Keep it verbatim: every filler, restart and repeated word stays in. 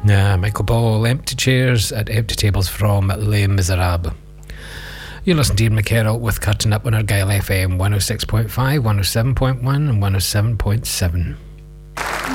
Yeah, Michael Ball, Empty Chairs at Empty Tables from Les Miserables. You listen to Ian McKerrow with Cutting Up on Argyle F M one oh six point five, one oh seven point one and one oh seven point seven.